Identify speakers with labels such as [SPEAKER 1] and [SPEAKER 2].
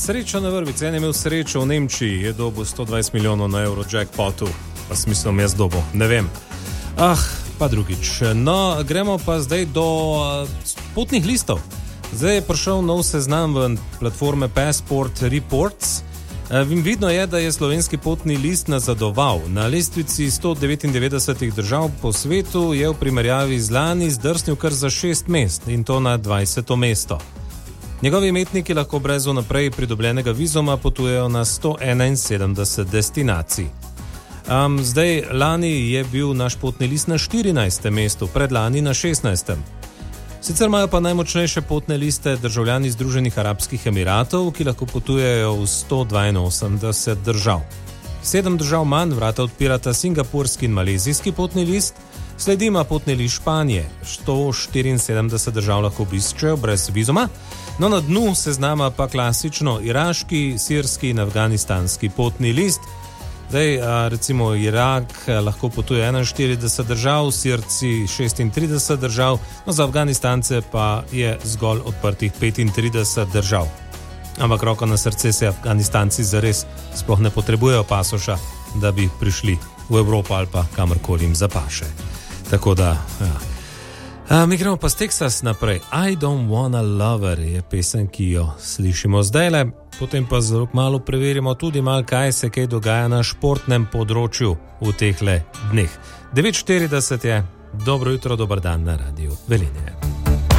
[SPEAKER 1] Srečo na vrvici, en je imel srečo v Nemčiji, je dobil 120 milijonov na euro jackpotu, pa smislom jaz dobil, ne vem. Pa drugič. No, gremo pa zdaj do potnih listov. Zdaj je prišel nov seznam v platforme Passport Reports. Vidno je, da je slovenski potni list nazadoval. Na lestvici 199 držav po svetu je v primerjavi z lani zdrsnil kar za 6 mest in to na 20. mesto. Njegovi imetniki lahko brez vnaprej pridobljenega vizuma potujejo na 171 destinacij. Zdaj, lani je bil naš potni list na 14. mestu, predlani na 16. Sicer imajo pa najmočnejše potne liste državljani Združenih arabskih emiratov, ki lahko potujejo v 182 držav. 7 držav manj vrata odpirata singapurski in malezijski potni list, sledi ima potni list Španije. 174 držav lahko obiščejo brez vizuma, no na dnu seznama pa klasično iraški, sirski in afganistanski potni list. Zdaj, recimo Irak lahko potuje 41 držav, Sirci 36 držav, no za Afganistance pa je zgolj odprtih 35 držav. Ampak roko na srce se Afganistanci zares sploh ne potrebujejo pasoša, da bi prišli v Evropo ali pa kamorkoli jim zapaše. Tako da, mi gremo pa z Texas naprej. I don't wanna love her je pesem, ki jo slišimo zdajle. Potem pa zelo malo preverimo tudi kaj se dogaja na športnem področju v tehle dneh. 9:40 je, dobro jutro, dober dan na Radiu Velenje.